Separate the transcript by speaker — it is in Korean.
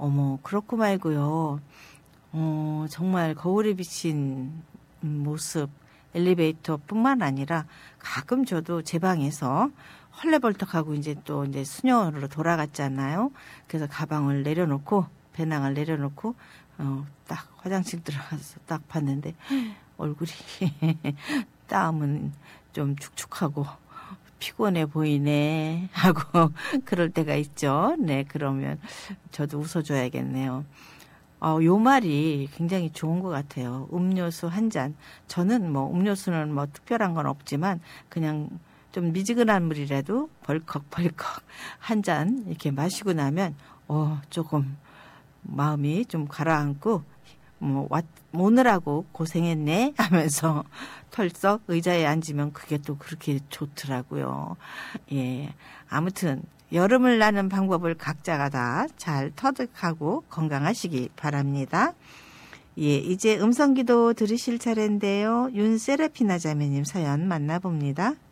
Speaker 1: 어머, 그렇고 말고요. 정말 거울에 비친 모습, 엘리베이터뿐만 아니라 가끔 저도 제 방에서 헐레벌떡하고 이제 또 이제 수녀로 돌아갔잖아요. 그래서 가방을 내려놓고 배낭을 내려놓고 딱 화장실 들어가서 딱 봤는데 얼굴이 땀은 좀 축축하고 피곤해 보이네 하고 그럴 때가 있죠. 네, 그러면 저도 웃어줘야겠네요. 요 말이 굉장히 좋은 것 같아요. 음료수 한 잔. 저는 뭐 음료수는 뭐 특별한 건 없지만 그냥 좀 미지근한 물이라도 벌컥벌컥 한 잔 이렇게 마시고 나면 조금 마음이 좀 가라앉고 오느라고 고생했네 하면서 털썩 의자에 앉으면 그게 또 그렇게 좋더라고요. 예. 아무튼 여름을 나는 방법을 각자가 다 잘 터득하고 건강하시기 바랍니다. 예, 이제 음성기도 들으실 차례인데요. 윤세라피나 자매님 사연 만나봅니다.